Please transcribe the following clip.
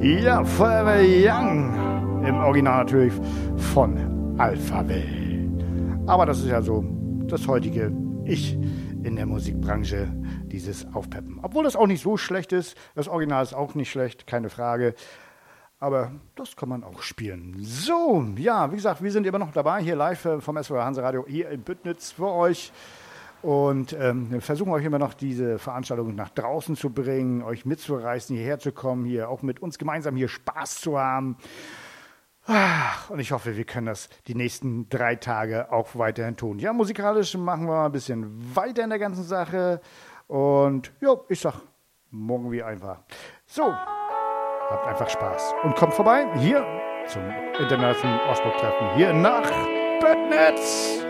Ja, Forever Young. Im Original natürlich von Alphaville. Aber das ist ja so das heutige Ich in der Musikbranche, dieses Aufpeppen. Obwohl das auch nicht so schlecht ist. Das Original ist auch nicht schlecht, keine Frage. Aber das kann man auch spielen. So, ja, wie gesagt, wir sind immer noch dabei, hier live vom SWR Hanseradio hier in Büttnitz für euch. Und wir versuchen euch immer noch diese Veranstaltung nach draußen zu bringen, euch mitzureißen, hierher zu kommen, hier auch mit uns gemeinsam hier Spaß zu haben. Und ich hoffe, wir können das die nächsten 3 Tage auch weiterhin tun. Ja, musikalisch machen wir mal ein bisschen weiter in der ganzen Sache. Und ja, ich sag, morgen wie einfach. So. Habt einfach Spaß. Und kommt vorbei hier zum Internationalen Oslo-Treffen hier nach Büttnitz.